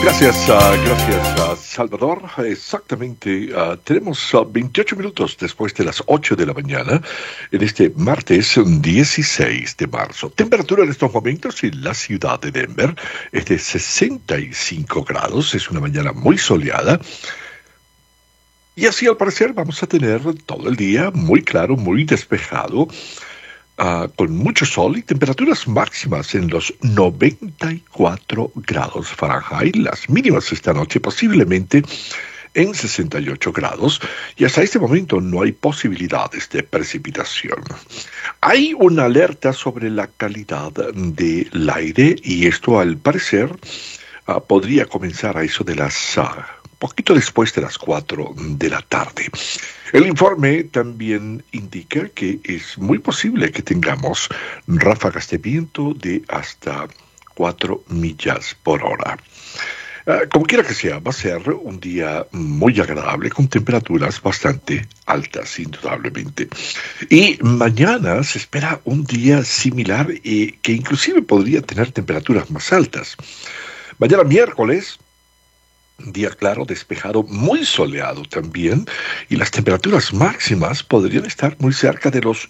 Gracias, Salvador. Exactamente, tenemos 28 minutos después de las 8 de la mañana en este martes 16 de marzo. Temperatura en estos momentos en la ciudad de Denver es de 65 grados. Es una mañana muy soleada. Y así al parecer vamos a tener todo el día muy claro, muy despejado. Con mucho sol y temperaturas máximas en los 94 grados Fahrenheit. Las mínimas esta noche posiblemente en 68 grados y hasta este momento no hay posibilidades de precipitación. Hay una alerta sobre la calidad del aire y esto al parecer podría comenzar a eso de las poquito después de las 4 de la tarde. El informe también indica que es muy posible que tengamos ráfagas de viento de hasta 4 millas por hora. Como quiera que sea, va a ser un día muy agradable con temperaturas bastante altas, indudablemente. Y mañana se espera un día similar que inclusive podría tener temperaturas más altas. Mañana miércoles, día claro, despejado, muy soleado también, y las temperaturas máximas podrían estar muy cerca de los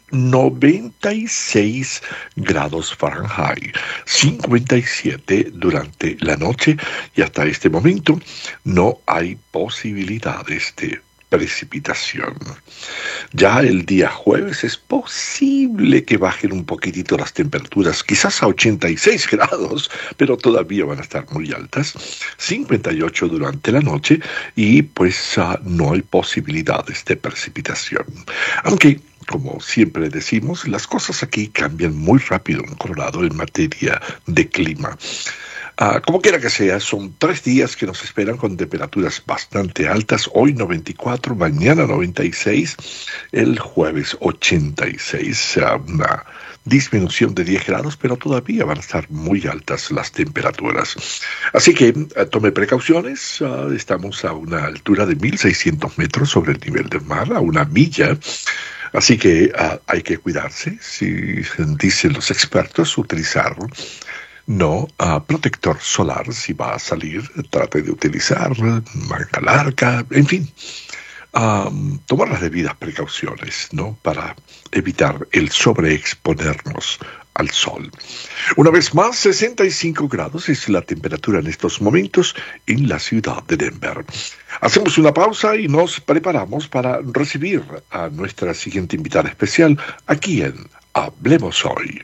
96 grados Fahrenheit, 57 durante la noche, y hasta este momento no hay posibilidades de precipitación. Ya el día jueves es posible que bajen un poquitito las temperaturas, quizás a 86 grados, pero todavía van a estar muy altas, 58 durante la noche y pues no hay posibilidades de precipitación. Aunque, como siempre decimos, las cosas aquí cambian muy rápido en Colorado en materia de clima. Como quiera que sea, son 3 días que nos esperan con temperaturas bastante altas. Hoy 94, mañana 96, el jueves 86. Una disminución de 10 grados, pero todavía van a estar muy altas las temperaturas. Así que tome precauciones. Estamos a una altura de 1.600 metros sobre el nivel del mar, a una milla. Así que hay que cuidarse. Si dicen los expertos, utilizarlo. No, protector solar, si va a salir, trate de utilizar manga larga, en fin, tomar las debidas precauciones, ¿no? Para evitar el sobreexponernos al sol. Una vez más, 65 grados es la temperatura en estos momentos en la ciudad de Denver. Hacemos una pausa y nos preparamos para recibir a nuestra siguiente invitada especial aquí en Hablemos Hoy.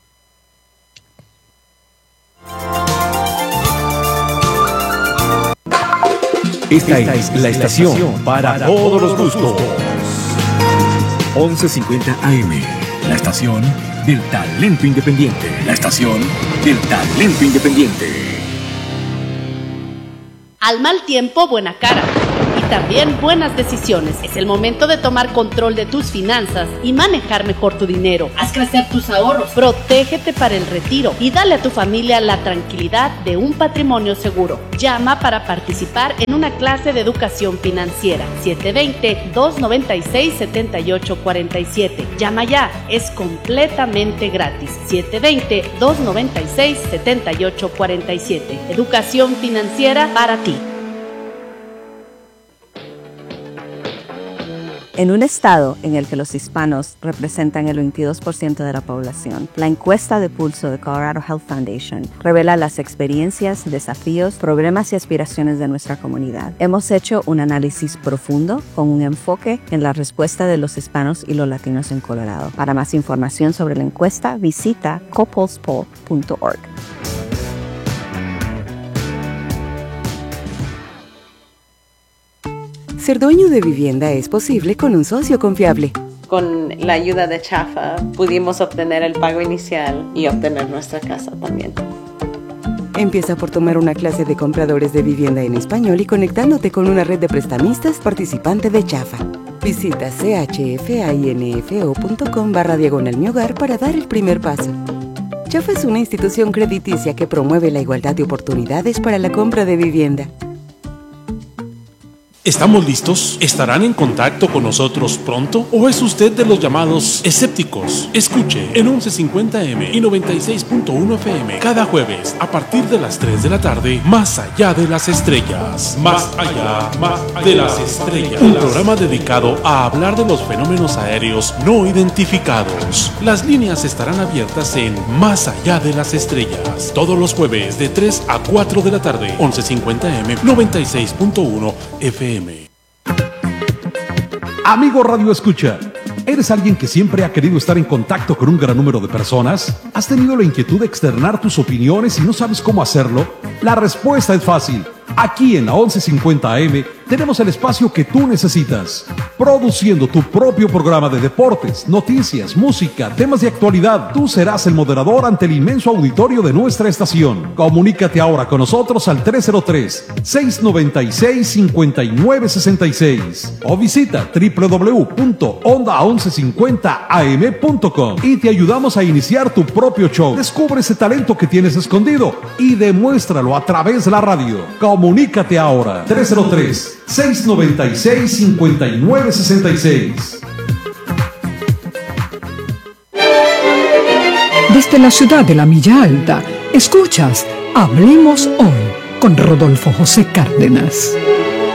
Esta es la estación para todos los gustos. 1150 AM, la estación del talento independiente. La estación del talento independiente. Al mal tiempo, buena cara. Y también buenas decisiones. Es el momento de tomar control de tus finanzas y manejar mejor tu dinero. Haz crecer tus ahorros. Protégete para el retiro y dale a tu familia la tranquilidad de un patrimonio seguro. Llama para participar en una clase de educación financiera. 720-296-7847. Llama ya. Es completamente gratis. 720-296-7847. Educación financiera para ti. En un estado en el que los hispanos representan el 22% de la población, la encuesta de pulso de Colorado Health Foundation revela las experiencias, desafíos, problemas y aspiraciones de nuestra comunidad. Hemos hecho un análisis profundo con un enfoque en la respuesta de los hispanos y los latinos en Colorado. Para más información sobre la encuesta, visita copulsepoll.org. Ser dueño de vivienda es posible con un socio confiable. Con la ayuda de Chafa pudimos obtener el pago inicial y obtener nuestra casa también. Empieza por tomar una clase de compradores de vivienda en español y conectándote con una red de prestamistas participante de Chafa. Visita chfainfo.com/mi-hogar para dar el primer paso. Chafa es una institución crediticia que promueve la igualdad de oportunidades para la compra de vivienda. ¿Estamos listos? ¿Estarán en contacto con nosotros pronto? ¿O es usted de los llamados escépticos? Escuche en 1150M y 96.1 FM cada jueves a partir de las 3 de la tarde, Más allá de las estrellas. Más allá de las estrellas. Un programa dedicado a hablar de los fenómenos aéreos no identificados. Las líneas estarán abiertas en Más allá de las estrellas. Todos los jueves de 3 a 4 de la tarde, 1150M, 96.1 FM. Amigo Radio Escucha, ¿eres alguien que siempre ha querido estar en contacto con un gran número de personas? ¿Has tenido la inquietud de externar tus opiniones y no sabes cómo hacerlo? La respuesta es fácil. Aquí en la 1150 AM tenemos el espacio que tú necesitas, produciendo tu propio programa de deportes, noticias, música, temas de actualidad. Tú serás el moderador ante el inmenso auditorio de nuestra estación. Comunícate ahora con nosotros al 303-696-5966 o visita www.onda1150am.com y te ayudamos a iniciar tu propio show. Descubre ese talento que tienes escondido y demuéstralo a través de la radio. Comunícate ahora, 303-696-5966. Desde la ciudad de la Milla Alta, escuchas Hablemos Hoy con Rodolfo José Cárdenas.